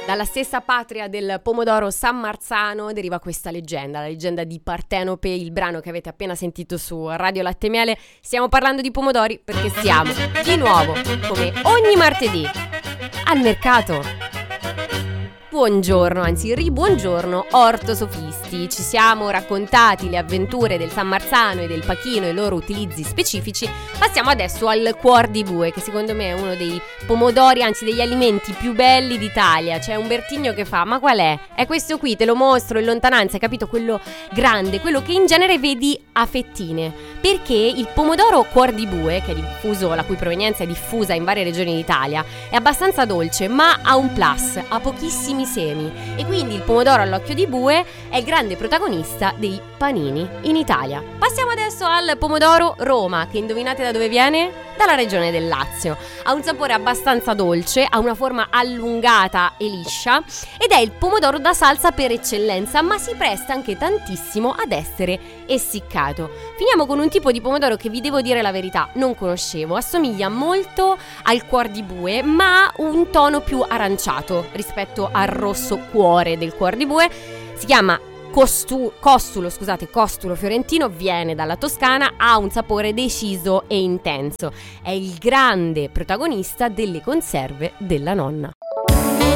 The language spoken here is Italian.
Dalla stessa patria del pomodoro San Marzano deriva questa leggenda, la leggenda di Partenope, il brano che avete appena sentito su Radio Latte e Miele. Stiamo parlando di pomodori perché siamo di nuovo, come ogni martedì, al mercato. Buongiorno, anzi ribuongiorno ortosofisti, ci siamo raccontati le avventure del San Marzano e del pachino e i loro utilizzi specifici. Passiamo adesso al cuor di bue, che secondo me è uno dei pomodori, anzi degli alimenti più belli d'Italia. C'è un Bertigno che fa: ma qual è? È questo qui, te lo mostro in lontananza, hai capito? Quello grande, quello che in genere vedi a fettine, perché il pomodoro cuor di bue, che è diffuso, la cui provenienza è diffusa in varie regioni d'Italia, è abbastanza dolce, ma ha un plus, ha pochissimi semi, e quindi il pomodoro all'occhio di bue è il grande protagonista dei panini in Italia. Passiamo adesso al pomodoro Roma, che indovinate da dove viene? Dalla regione del Lazio. Ha un sapore abbastanza dolce, ha una forma allungata e liscia ed è il pomodoro da salsa per eccellenza, ma si presta anche tantissimo ad essere essiccato. Finiamo con un tipo di pomodoro che, vi devo dire la verità, non conoscevo. Assomiglia molto al cuor di bue, ma ha un tono più aranciato rispetto al rosso cuore del cuor di bue. Si chiama costulo fiorentino, viene dalla Toscana, ha un sapore deciso e intenso. È il grande protagonista delle conserve della nonna.